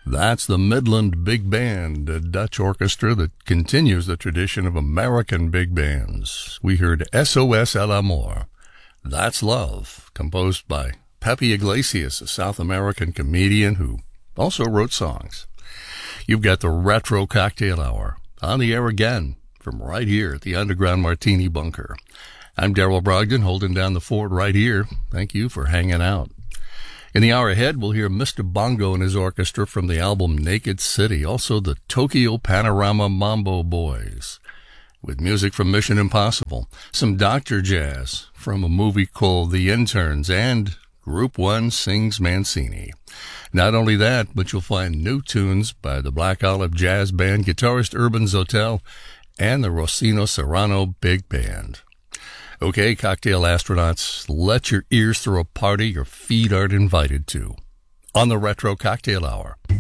That's the Midland Big Band, a Dutch orchestra that continues the tradition of American big bands. We heard SOS El Amor, That's Love, composed by Pepe Iglesias, a South American comedian who also wrote songs. You've got the Retro Cocktail Hour on the air again from right here at the Underground Martini Bunker. I'm Daryl Brogdon, holding down the fort right here. Thank you for hanging out. In the hour ahead, we'll hear Mr. Bongo and his orchestra from the album Naked City, also the Tokyo Panorama Mambo Boys, with music from Mission Impossible, some Dr. Jazz from a movie called The Interns, and Group One Sings Mancini. Not only that, but you'll find new tunes by the Black Olive Jazz Band, guitarist Urban Zotel, and the Rosino Serrano Big Band. Okay, cocktail astronauts, let your ears throw a party your feet aren't invited to. On the Retro Cocktail Hour.